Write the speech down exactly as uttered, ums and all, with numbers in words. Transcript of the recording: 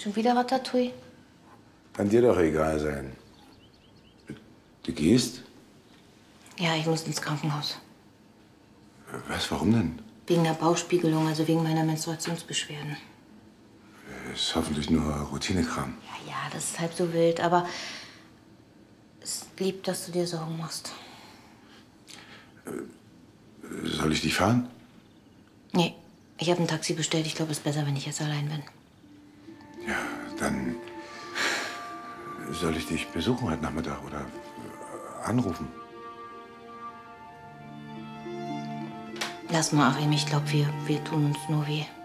Schon wieder Ratatouille? Kann dir doch egal sein. Du gehst? Ja, ich muss ins Krankenhaus. Was, warum denn? Wegen der Bauchspiegelung, also wegen meiner Menstruationsbeschwerden. Ist hoffentlich nur Routinekram. Ja, ja, das ist halb so wild, aber es ist lieb, dass du dir Sorgen machst. Soll ich dich fahren? Nee, ich habe ein Taxi bestellt. Ich glaube, es ist besser, wenn ich jetzt allein bin. Ja, dann soll ich dich besuchen heute Nachmittag oder anrufen? Lass mal, Achim. Ich glaube, wir, wir tun uns nur weh.